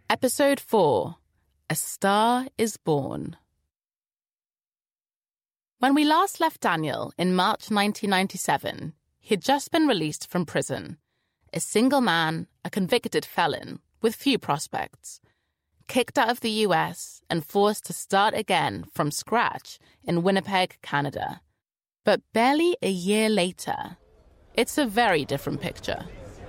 Episode 4, A Star is Born. When we last left Daniel in March 1997, he'd just been released from prison. A single man, a convicted felon, with few prospects. Kicked out of the US and forced to start again from scratch in Winnipeg, Canada. But barely a year later, it's a very different picture.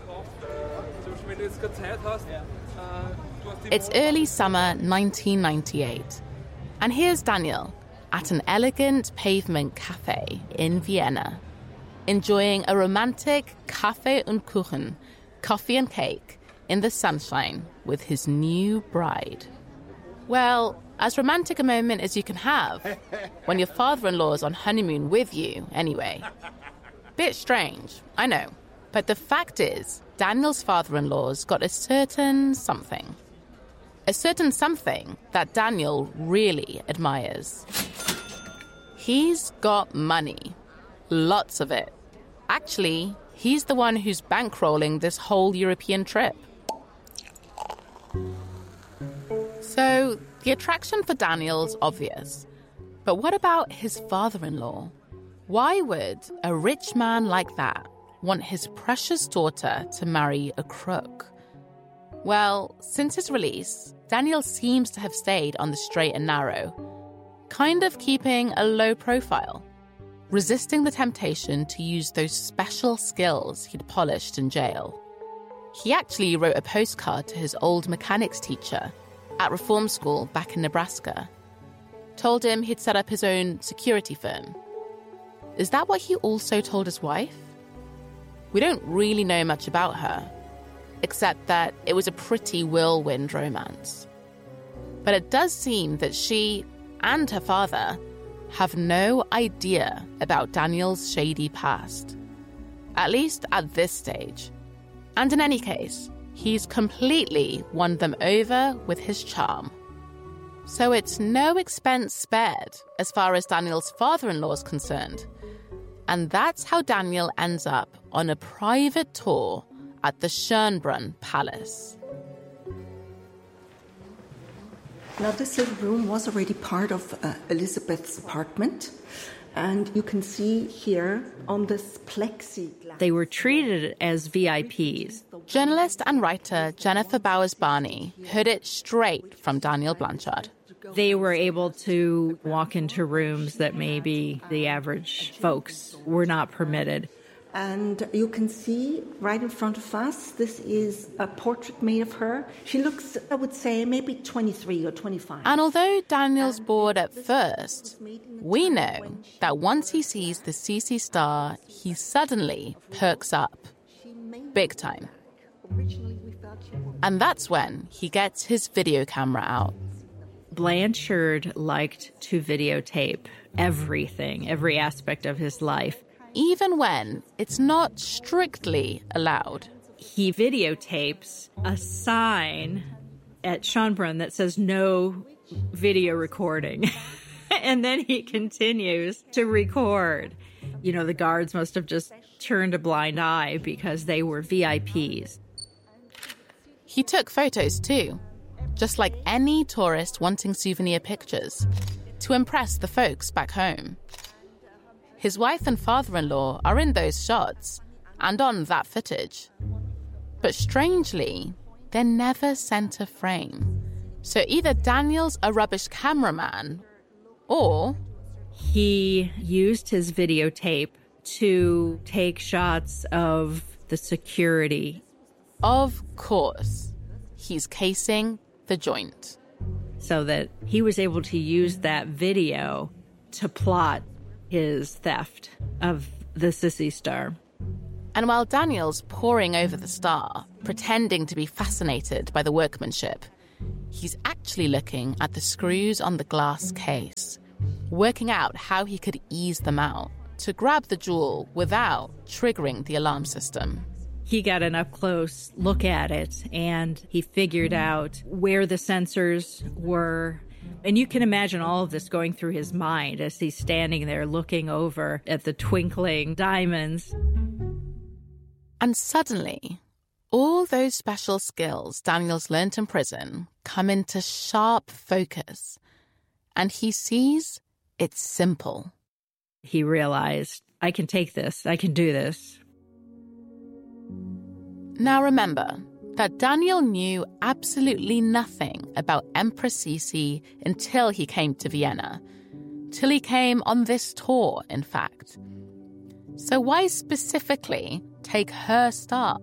It's early summer 1998, and here's Daniel at an elegant pavement cafe in Vienna, enjoying a romantic Kaffee und Kuchen, coffee and cake, in the sunshine with his new bride. Well, as romantic a moment as you can have, when your father-in-law's on honeymoon with you, anyway. Bit strange, I know, but the fact is, Daniel's father-in-law's got a certain something. A certain something that Daniel really admires. He's got money. Lots of it. Actually, he's the one who's bankrolling this whole European trip. So, the attraction for Daniel's obvious. But what about his father-in-law? Why would a rich man like that want his precious daughter to marry a crook? Well, since his release, Daniel seems to have stayed on the straight and narrow, kind of keeping a low profile, resisting the temptation to use those special skills he'd polished in jail. He actually wrote a postcard to his old mechanics teacher at reform school back in Nebraska, told him he'd set up his own security firm. Is that what he also told his wife? We don't really know much about her, except that it was a pretty whirlwind romance. But it does seem that she and her father have no idea about Daniel's shady past, at least at this stage. And in any case, he's completely won them over with his charm. So it's no expense spared as far as Daniel's father-in-law is concerned. And that's how Daniel ends up on a private tour at the Schönbrunn Palace. Now, this little room was already part of Elizabeth's apartment. And you can see here on this plexiglass. They were treated as VIPs. Journalist and writer Jennifer Bowers-Barney heard it straight from Daniel Blanchard. They were able to walk into rooms that maybe the average folks were not permitted. And you can see right in front of us, this is a portrait made of her. She looks, I would say, maybe 23 or 25. And although Daniel's bored at first, we know that once he sees the CC star, he suddenly perks up. Big time. And that's when he gets his video camera out. Blanchard liked to videotape everything, every aspect of his life. Even when it's not strictly allowed. He videotapes a sign at Schönbrunn that says no video recording. And then he continues to record. You know, the guards must have just turned a blind eye because they were VIPs. He took photos too, just like any tourist wanting souvenir pictures, to impress the folks back home. His wife and father-in-law are in those shots and on that footage. But strangely, they're never center frame. So either Daniel's a rubbish cameraman, or he used his videotape to take shots of the security. Of course, he's casing the joint. So that he was able to use that video to plot his theft of the Sissy Star. And while Daniel's poring over the star, pretending to be fascinated by the workmanship, he's actually looking at the screws on the glass case, working out how he could ease them out to grab the jewel without triggering the alarm system. He got an up-close look at it, and he figured out where the sensors were. And you can imagine all of this going through his mind as he's standing there looking over at the twinkling diamonds. And suddenly, All those special skills Daniel's learnt in prison come into sharp focus, and he sees it's simple. He realized, I can take this, I can do this. Now remember that Daniel knew absolutely nothing about Empress Sisi until he came to Vienna, till he came on this tour, in fact. So why specifically take her star?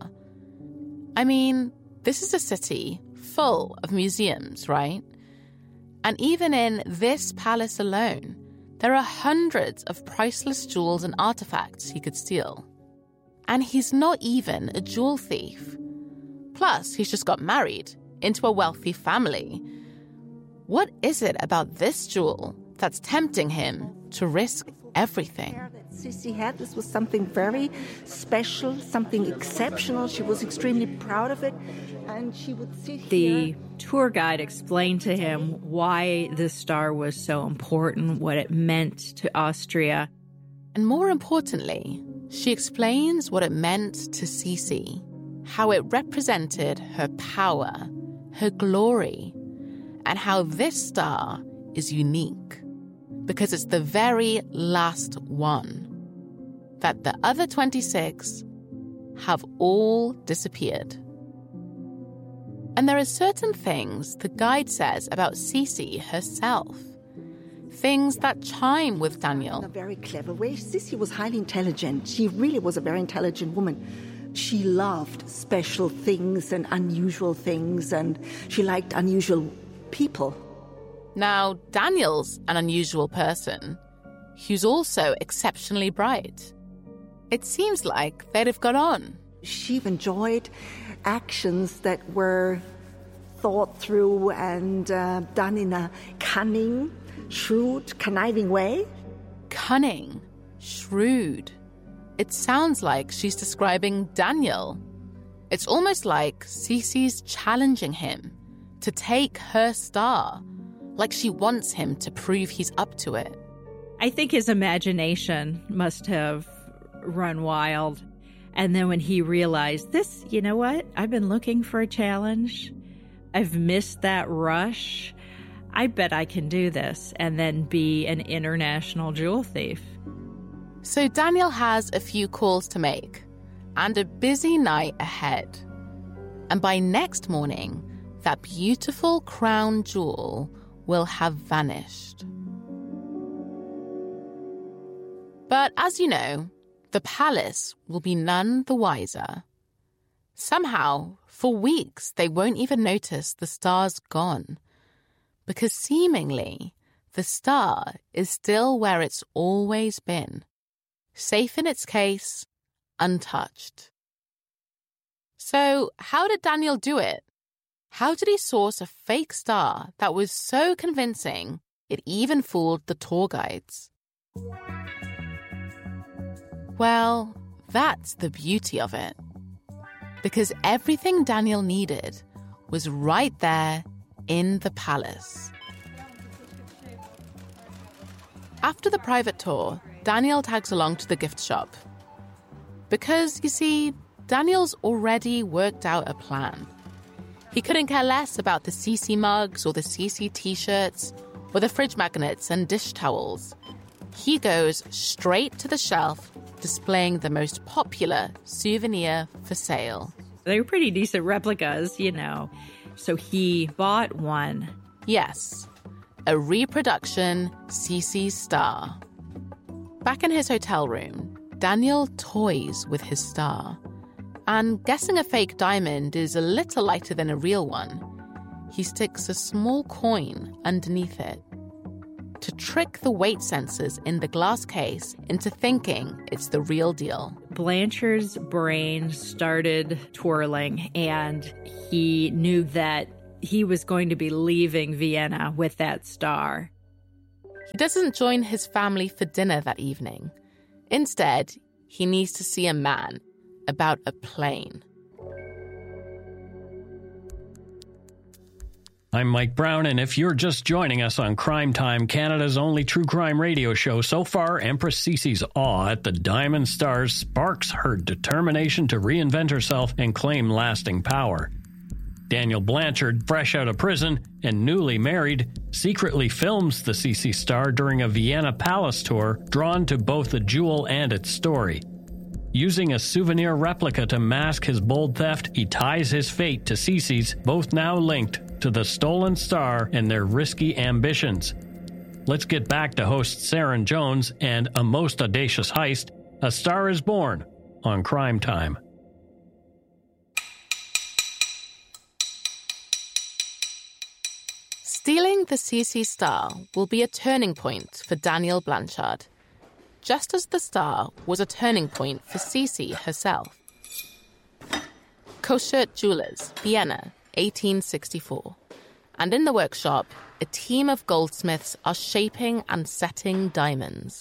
I mean, this is a city full of museums, right? And even in this palace alone, there are hundreds of priceless jewels and artifacts he could steal. And he's not even a jewel thief. Plus, he's just got married into a wealthy family. What is it about this jewel that's tempting him to risk everything? That Sisi had, this was something very special, something exceptional. She was extremely proud of it, and she would sit here. The tour guide explained to him why this star was so important, what it meant to Austria. And more importantly, she explains what it meant to Sisi, how it represented her power, her glory, and how this star is unique because it's the very last one, that the other 26 have all disappeared. And there are certain things the guide says about Sisi herself, things that chime with Daniel. In a very clever way. Sisi was highly intelligent. She really was a very intelligent woman. She loved special things and unusual things, and she liked unusual people. Now, Daniel's an unusual person who's also exceptionally bright. It seems like they'd have got on. She enjoyed actions that were thought through and done in a cunning, shrewd, conniving way. Cunning, shrewd. It sounds like she's describing Daniel. It's almost like Sisi's challenging him to take her star, like she wants him to prove he's up to it. I think his imagination must have run wild. And then when he realized this, you know what? I've been looking for a challenge. I've missed that rush. I bet I can do this and then be an international jewel thief. So Daniel has a few calls to make and a busy night ahead. And by next morning, that beautiful crown jewel will have vanished. But as you know, the palace will be none the wiser. Somehow, for weeks, they won't even notice the star's gone, because seemingly the star is still where it's always been, safe in its case, untouched. So how did Daniel do it? How did he source a fake star that was so convincing it even fooled the tour guides? Well, that's the beauty of it. Because everything Daniel needed was right there in the palace. After the private tour, Daniel tags along to the gift shop. Because, you see, Daniel's already worked out a plan. He couldn't care less about the Sisi mugs or the Sisi t-shirts or the fridge magnets and dish towels. He goes straight to the shelf, displaying the most popular souvenir for sale. They were pretty decent replicas, you know. So he bought one. Yes, a reproduction Sisi star. Back in his hotel room, Daniel toys with his star. And guessing a fake diamond is a little lighter than a real one, he sticks a small coin underneath it to trick the weight sensors in the glass case into thinking it's the real deal. Blanchard's brain started twirling, and he knew that he was going to be leaving Vienna with that star. He doesn't join his family for dinner that evening. Instead, he needs to see a man about a plane. I'm Mike Brown, and if you're just joining us on Crime Time, Canada's only true crime radio show, so far, Empress Cece's awe at the Diamond Stars sparks her determination to reinvent herself and claim lasting power. Daniel Blanchard, fresh out of prison and newly married, secretly films the Cece star during a Vienna palace tour, drawn to both the jewel and its story. Using a souvenir replica to mask his bold theft, he ties his fate to Cece's, both now linked to the stolen star and their risky ambitions. Let's get back to host Saren Jones and A Most Audacious Heist, A Star is Born, on Crime Time. Stealing the Cece star will be a turning point for Daniel Blanchard, just as the star was a turning point for Cece herself. Koschert Jewelers, Vienna, 1864. And in the workshop, a team of goldsmiths are shaping and setting diamonds.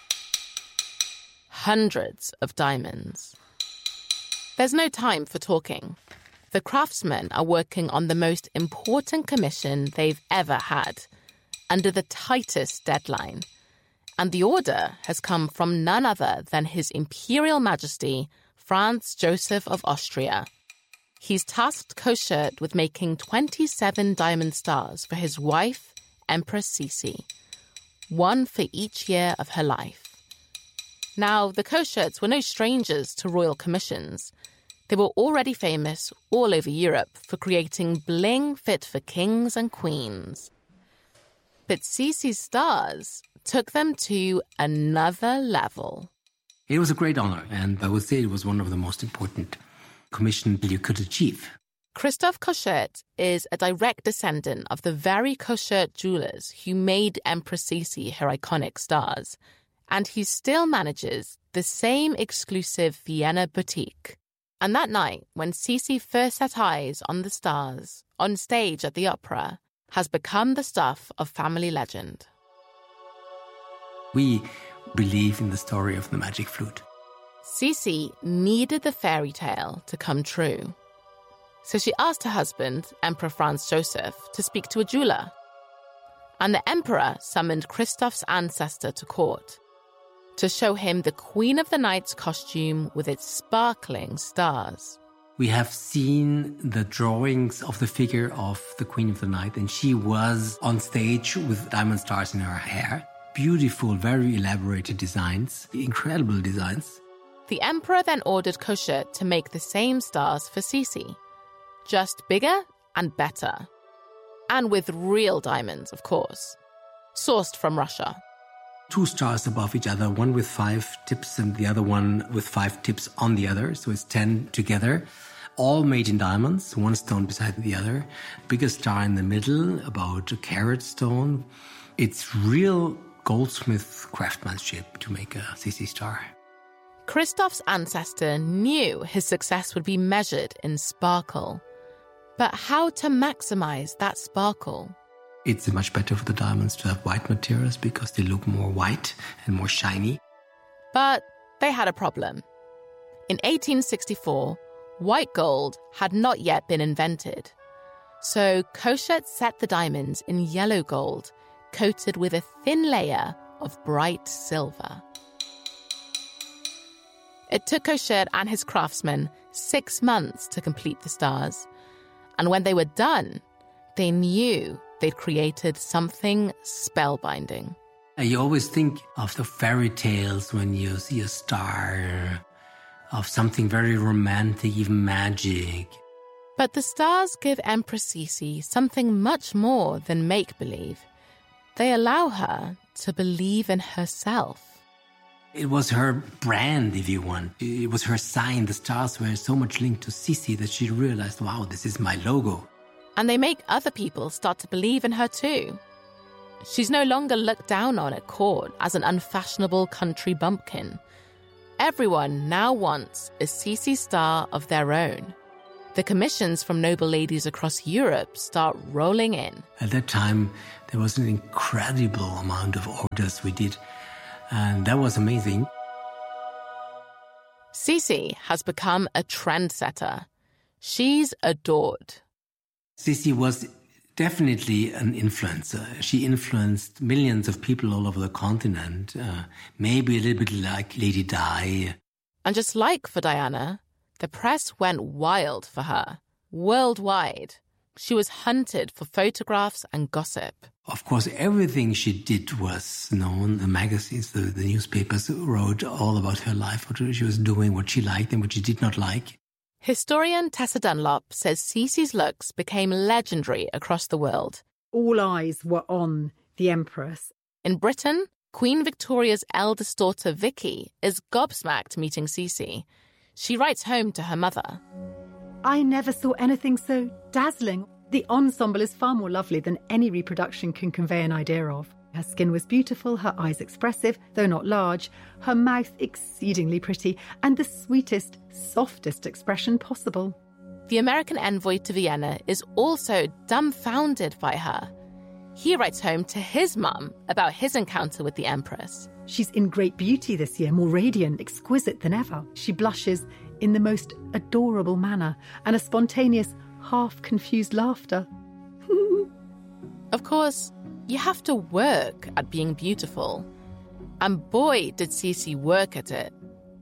Hundreds of diamonds. There's no time for talking. The craftsmen are working on the most important commission they've ever had, under the tightest deadline. And the order has come from none other than His Imperial Majesty, Franz Joseph of Austria. He's tasked Koschert with making 27 diamond stars for his wife, Empress Cece, one for each year of her life. Now, the Koscherts were no strangers to royal commissions. They were already famous all over Europe for creating bling fit for kings and queens. But Cece's stars took them to another level. It was a great honor, and I would say it was one of the most important commissions you could achieve. Christoph Koschert is a direct descendant of the very Koschert jewelers who made Empress Cece her iconic stars, and he still manages the same exclusive Vienna boutique. And that night, when Cece first set eyes on the stars, on stage at the opera, has become the stuff of family legend. We believe in the story of the magic flute. Cece needed the fairy tale to come true. So she asked her husband, Emperor Franz Joseph, to speak to a jeweler. And the emperor summoned Christoph's ancestor to court to show him the Queen of the Night's costume with its sparkling stars. We have seen the drawings of the figure of the Queen of the Night, and she was on stage with diamond stars in her hair. Beautiful, very elaborated designs, incredible designs. The emperor then ordered Koschert to make the same stars for Cece, just bigger and better. And with real diamonds, of course, sourced from Russia. 2 stars above each other, one with 5 tips and the other one with 5 tips on the other. So it's 10 together, all made in diamonds, one stone beside the other. Bigger star in the middle, about a carat stone. It's real goldsmith craftsmanship to make a Cece star. Christoph's ancestor knew his success would be measured in sparkle. But how to maximize that sparkle? It's much better for the diamonds to have white materials because they look more white and more shiny. But they had a problem. In 1864, white gold had not yet been invented. So Koschert set the diamonds in yellow gold, coated with a thin layer of bright silver. It took Koschert and his craftsmen 6 months to complete the stars. And when they were done, they knew they'd created something spellbinding. You always think of the fairy tales when you see a star, of something very romantic, even magic. But the stars give Empress Cece something much more than make-believe. They allow her to believe in herself. It was her brand, if you want. It was her sign. The stars were so much linked to Cece that she realized, wow, this is my logo. And they make other people start to believe in her too. She's no longer looked down on at court as an unfashionable country bumpkin. Everyone now wants a Cece star of their own. The commissions from noble ladies across Europe start rolling in. At that time, there was an incredible amount of orders we did, and that was amazing. Cece has become a trendsetter. She's adored. Cece was Definitely an influencer. She influenced millions of people all over the continent, maybe a little bit like Lady Di. And just like for Diana, the press went wild for her, worldwide. She was hunted for photographs and gossip. Of course, everything she did was known. The magazines, the newspapers wrote all about her life, what she was doing, what she liked and what she did not like. Historian Tessa Dunlop says Cece's looks became legendary across the world. All eyes were on the Empress. In Britain, Queen Victoria's eldest daughter, Vicky, is gobsmacked meeting Cece. She writes home to her mother. I never saw anything so dazzling. The ensemble is far more lovely than any reproduction can convey an idea of. Her skin was beautiful, her eyes expressive, though not large, her mouth exceedingly pretty, and the sweetest, softest expression possible. The American envoy to Vienna is also dumbfounded by her. He writes home to his mum about his encounter with the Empress. She's in great beauty this year, more radiant, exquisite than ever. She blushes in the most adorable manner, and a spontaneous, half-confused laughter. Of course, you have to work at being beautiful. And boy, did Cece work at it.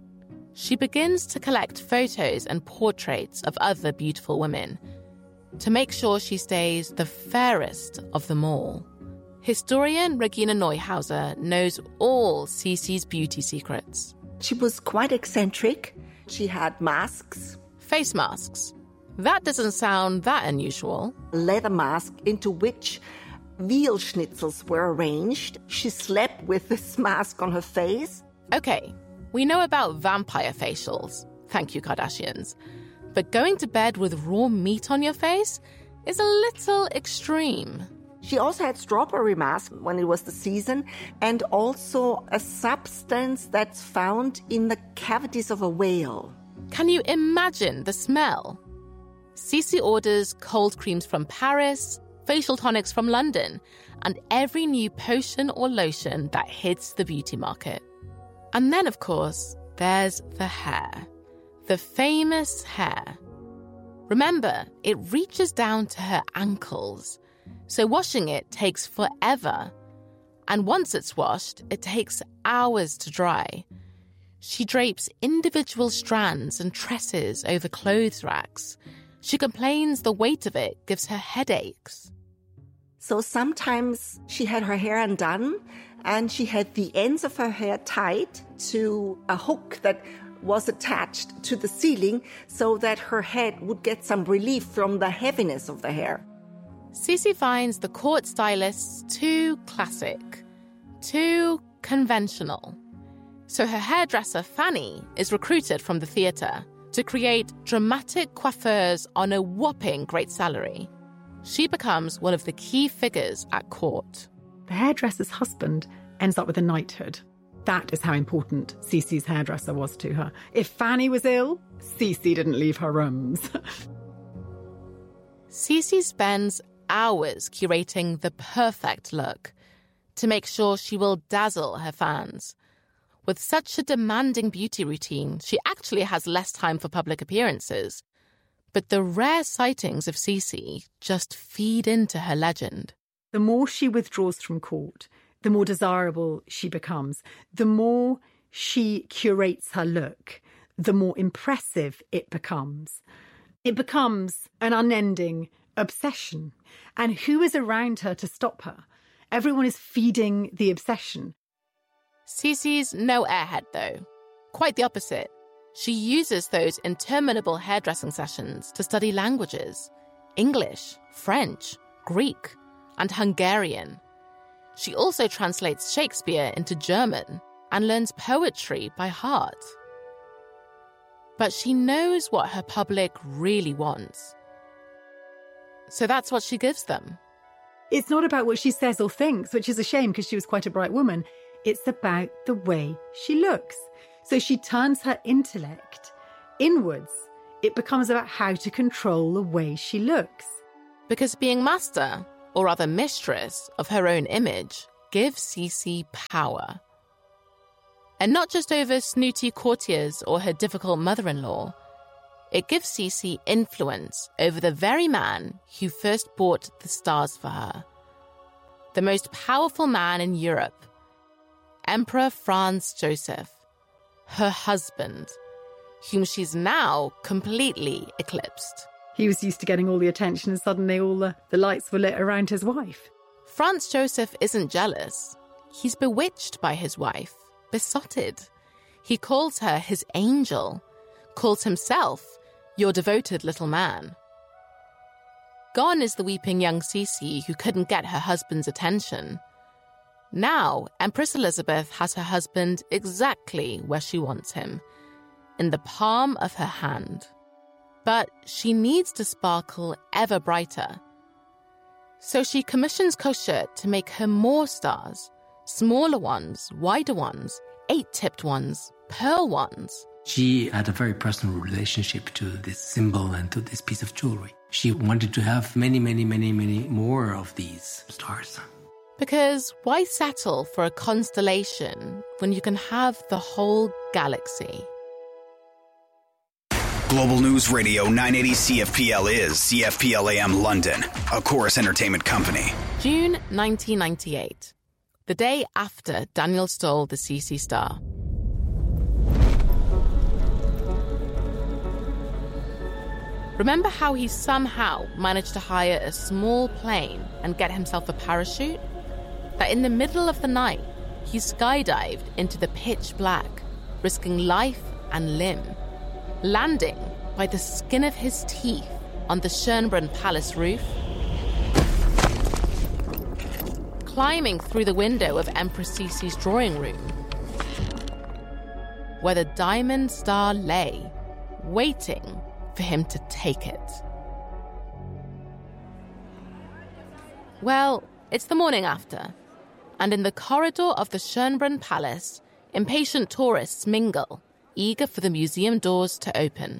She begins to collect photos and portraits of other beautiful women to make sure she stays the fairest of them all. Historian Regina Neuhauser knows all Cece's beauty secrets. She was quite eccentric. She had masks. Face masks. That doesn't sound that unusual. A leather mask into which veal schnitzels were arranged. She slept with this mask on her face. Okay, we know about vampire facials. Thank you, Kardashians. But going to bed with raw meat on your face is a little extreme. She also had strawberry mask when it was the season, and also a substance that's found in the cavities of a whale. Can you imagine the smell? Cece orders cold creams from Paris, facial tonics from London, and every new potion or lotion that hits the beauty market. And then, of course, there's the hair. The famous hair. Remember, it reaches down to her ankles, so washing it takes forever. And once it's washed, it takes hours to dry. She drapes individual strands and tresses over clothes racks. She complains the weight of it gives her headaches. So sometimes she had her hair undone, and she had the ends of her hair tied to a hook that was attached to the ceiling so that her head would get some relief from the heaviness of the hair. Cece finds the court stylists too classic, too conventional. So her hairdresser, Fanny, is recruited from the theatre to create dramatic coiffures on a whopping great salary. She becomes one of the key figures at court. The hairdresser's husband ends up with a knighthood. That is how important Cece's hairdresser was to her. If Fanny was ill, Cece didn't leave her rooms. Cece spends hours curating the perfect look to make sure she will dazzle her fans. With such a demanding beauty routine, she actually has less time for public appearances. But the rare sightings of Cece just feed into her legend. The more she withdraws from court, the more desirable she becomes. The more she curates her look, the more impressive it becomes. It becomes an unending obsession. And who is around her to stop her? Everyone is feeding the obsession. Cece's no airhead, though. Quite the opposite. She uses those interminable hairdressing sessions to study languages: English, French, Greek, and Hungarian. She also translates Shakespeare into German and learns poetry by heart. But she knows what her public really wants. So that's what she gives them. It's not about what she says or thinks, which is a shame because she was quite a bright woman. It's about the way she looks. So she turns her intellect inwards. It becomes about how to control the way she looks. Because being master, or rather mistress, of her own image gives Cece power. And not just over snooty courtiers or her difficult mother-in-law. It gives Sisi influence over the very man who first bought the stars for her. The most powerful man in Europe, Emperor Franz Joseph, her husband, whom she's now completely eclipsed. He was used to getting all the attention and suddenly all the lights were lit around his wife. Franz Joseph isn't jealous. He's bewitched by his wife, besotted. He calls her his angel, calls himself your devoted little man. Gone is the weeping young Sisi who couldn't get her husband's attention. Now, Empress Elizabeth has her husband exactly where she wants him, in the palm of her hand. But she needs to sparkle ever brighter. So she commissions Cochette to make her more stars, smaller ones, wider ones, 8-tipped ones, pearl ones. She had a very personal relationship to this symbol and to this piece of jewelry. She wanted to have many, many, many, many more of these stars. Because why settle for a constellation when you can have the whole galaxy? Global News Radio 980 CFPL is CFPL AM London, a Chorus Entertainment company. June 1998, the day after Daniel stole the Sisi star. Remember how he somehow managed to hire a small plane and get himself a parachute? That in the middle of the night, he skydived into the pitch black, risking life and limb, landing by the skin of his teeth on the Schönbrunn Palace roof, climbing through the window of Empress Sisi's drawing room, where the diamond star lay, waiting for him to take it. Well, it's the morning after, and in the corridor of the Schönbrunn Palace, impatient tourists mingle, eager for the museum doors to open.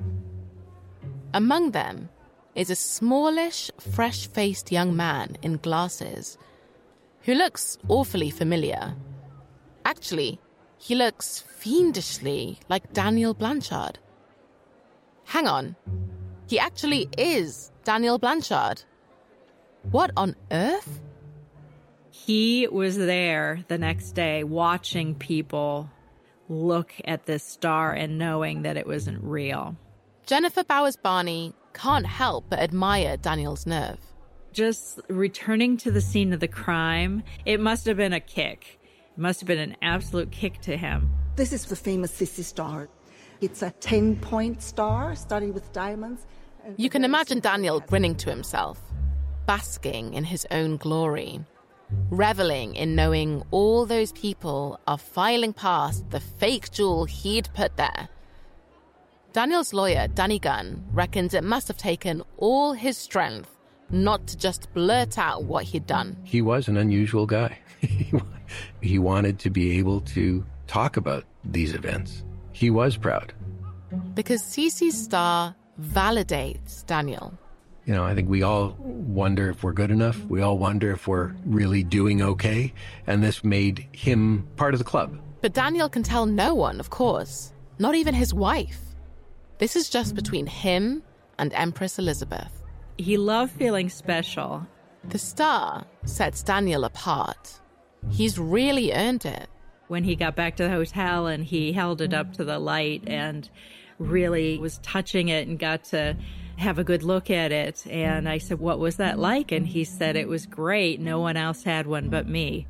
Among them is a smallish, fresh-faced young man in glasses who looks awfully familiar. Actually, he looks fiendishly like Daniel Blanchard. Hang on, he actually is Daniel Blanchard. What on earth? He was there the next day watching people look at this star and knowing that it wasn't real. Jennifer Bowers-Barney can't help but admire Daniel's nerve. Just returning to the scene of the crime, it must have been a kick. It must have been an absolute kick to him. This is the famous Sisi star. It's a 10-point star studded with diamonds. You can imagine Daniel grinning to himself, basking in his own glory, reveling in knowing all those people are filing past the fake jewel he'd put there. Daniel's lawyer, Danny Gunn, reckons it must have taken all his strength not to just blurt out what he'd done. He was an unusual guy. He wanted to be able to talk about these events. He was proud. Because Sisi's star validates Daniel. You know, I think we all wonder if we're good enough. We all wonder if we're really doing okay. And this made him part of the club. But Daniel can tell no one, of course. Not even his wife. This is just between him and Empress Elizabeth. He loved feeling special. The star sets Daniel apart. He's really earned it. When he got back to the hotel and he held it up to the light and really was touching it and got to have a good look at it. And I said, what was that like? And he said, it was great. No one else had one but me.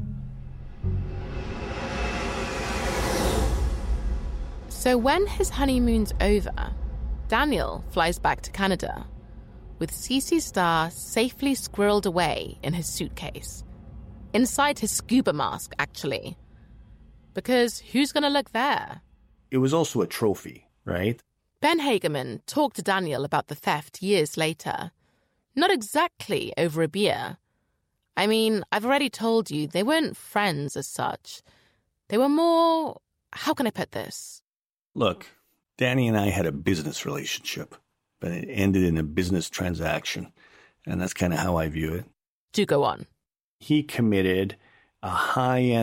So when his honeymoon's over, Daniel flies back to Canada with Sisi's star safely squirreled away in his suitcase. Inside his scuba mask, actually. Because who's going to look there? It was also a trophy, right? Ben Hagerman talked to Daniel about the theft years later. Not exactly over a beer. I mean, I've already told you, they weren't friends as such. They were more... How can I put this? Look, Danny and I had a business relationship, but it ended in a business transaction. And that's kind of how I view it. Do go on. He committed a high-end